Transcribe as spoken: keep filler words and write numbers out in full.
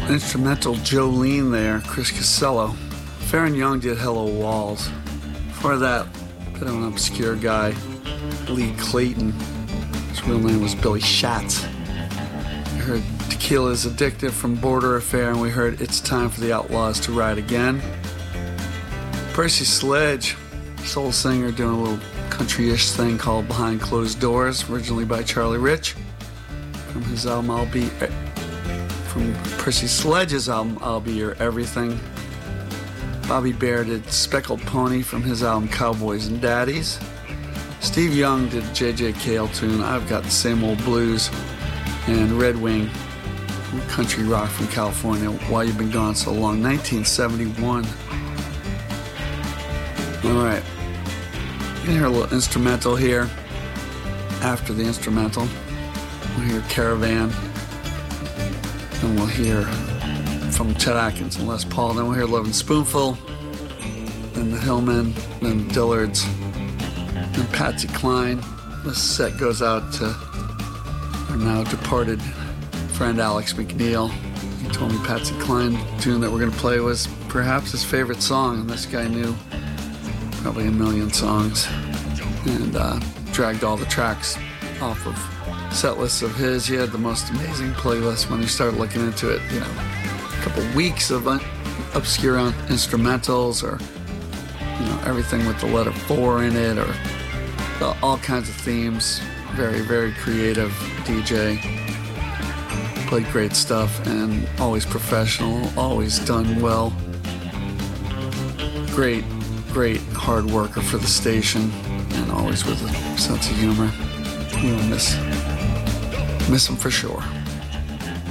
Instrumental Jolene there, Chris Casello. Farron Young did Hello Walls. Before that, a bit of an obscure guy, Lee Clayton. His real name was Billy Schatz. We heard Tequila's Addictive from Border Affair, and we heard It's Time for the Outlaws to Ride Again. Percy Sledge, soul singer, doing a little country-ish thing called Behind Closed Doors, originally by Charlie Rich. From his album I'll Be... From Percy Sledge's album, I'll Be Your Everything. Bobby Bare did Speckled Pony from his album Cowboys and Daddies. Steve Young did J J Cale tune, I've Got the Same Old Blues. And Red Wing, country rock from California, Why You've Been Gone So Long, nineteen seventy-one. Alright, you can hear a little instrumental here. After the instrumental, we'll hear Caravan. And we'll hear from Chet Atkins and Les Paul. Then we'll hear Lovin' Spoonful, then the Hillmen, then Dillards, and Patsy Cline. This set goes out to our now departed friend Alex McNeil. He told me Patsy Cline tune that we're going to play was perhaps his favorite song, and this guy knew probably a million songs, and uh, dragged all the tracks off of set lists of his. He had the most amazing playlist when you started looking into it. You know, a couple weeks of un- obscure un- instrumentals, or you know, everything with the letter four in it, or uh, all kinds of themes. Very, very creative D J. Played great stuff and always professional, always done well. Great, great hard worker for the station, and always with a sense of humor. We'll miss Miss him for sure.